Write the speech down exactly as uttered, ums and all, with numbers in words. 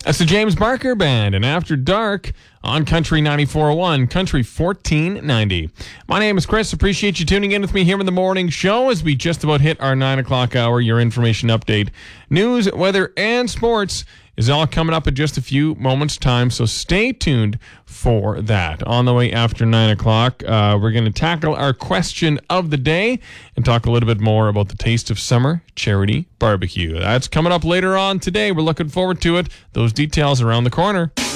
That's the James Barker Band, and After Dark on Country ninety-four point one, Country fourteen ninety. My name is Chris. Appreciate you tuning in with me here in the morning show as we just about hit our nine o'clock hour. Your information update, news, weather, and sports is all coming up in just a few moments' time, so stay tuned for that. On the way after nine o'clock, uh, we're going to tackle our question of the day and talk a little bit more about the Taste of Summer Charity Barbecue. That's coming up later on today. We're looking forward to it. Those details around the corner.